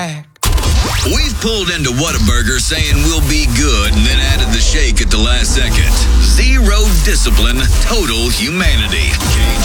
We've pulled into Whataburger saying we'll be good and then added the shake at the last second. Zero discipline, total humanity.